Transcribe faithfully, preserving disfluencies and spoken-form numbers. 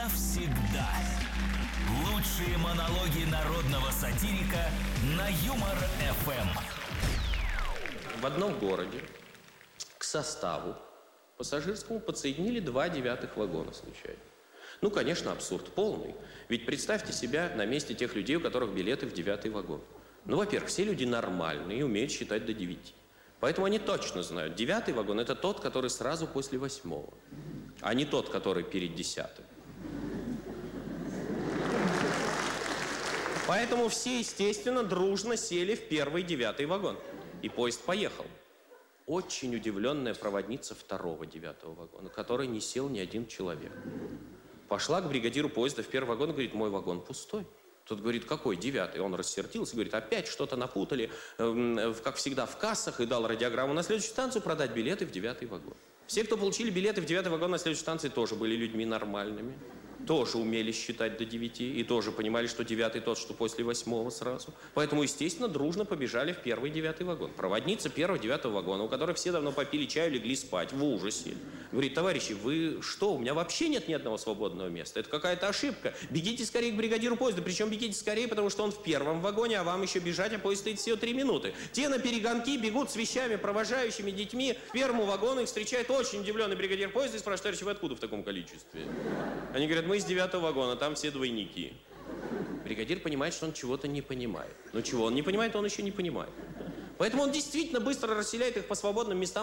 навсегда. Лучшие монологи народного сатирика на Юмор-эф эм. В одном городе к составу пассажирскому подсоединили два девятых вагона случайно. Ну, конечно, абсурд полный. Ведь представьте себя на месте тех людей, у которых билеты в девятый вагон. Ну, во-первых, все люди нормальные и умеют считать до девяти. Поэтому они точно знают, девятый вагон – это тот, который сразу после восьмого, а не тот, который перед десятым. Поэтому все, естественно, дружно сели в первый девятый вагон. И поезд поехал. Очень удивленная проводница второго девятого вагона, в который не сел ни один человек. Пошла к бригадиру поезда в первый вагон и говорит: мой вагон пустой. Тот говорит: какой девятый? Он рассердился, говорит: опять что-то напутали, э, как всегда, в кассах, и дал радиограмму на следующую станцию продать билеты в девятый вагон. Все, кто получили билеты в девятый вагон на следующей станции, тоже были людьми нормальными. Тоже умели считать до девяти и тоже понимали, что девятый тот, что после восьмого сразу. Поэтому, естественно, дружно побежали в первый девятый вагон. Проводница первого девятого вагона, у которых все давно попили чаю, легли спать в ужасе. Говорит: товарищи, вы что, у меня вообще нет ни одного свободного места. Это какая-то ошибка. Бегите скорее к бригадиру поезда. Причем бегите скорее, потому что он в первом вагоне, а вам еще бежать, а поезд стоит всего три минуты. Те на перегонки бегут с вещами, провожающими детьми к первому вагону. Их встречает очень удивленный бригадир поезда и спрашивает: товарищи, вы откуда в таком количестве? Они говорят: мы из девятого вагона, там все двойники. Бригадир понимает, что он чего-то не понимает. Но чего он не понимает, он еще не понимает. Поэтому он действительно быстро расселяет их по свободным местам.